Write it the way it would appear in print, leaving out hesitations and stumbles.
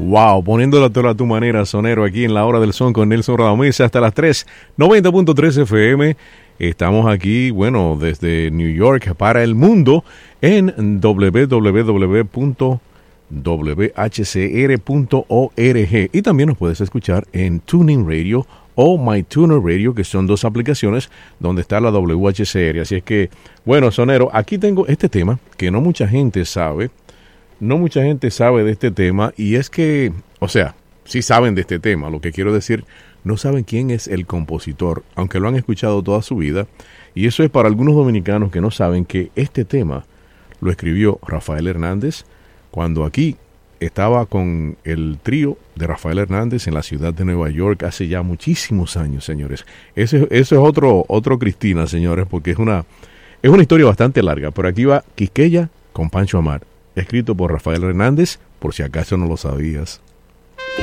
Wow, poniéndolo todo a tu manera, sonero, aquí en la Hora del Son con Nelson Radamés hasta las 3, 90.3 FM. Estamos aquí, bueno, desde New York para el mundo en www.whcr.org y también nos puedes escuchar en Tuning Radio o MyTuner Radio, que son dos aplicaciones donde está la WHCR. Así es que, bueno, sonero, aquí tengo este tema que no mucha gente sabe. No mucha gente sabe de este tema y es que, o sea, sí saben de este tema, lo que quiero decir, no saben quién es el compositor, aunque lo han escuchado toda su vida, y eso es para algunos dominicanos que no saben que este tema lo escribió Rafael Hernández cuando aquí estaba con el trío de Rafael Hernández en la ciudad de Nueva York hace ya muchísimos años, señores. Eso es otro Cristina, señores, porque es una historia bastante larga, pero aquí va Quisqueya con Pancho Amar, escrito por Rafael Hernández, por si acaso no lo sabías.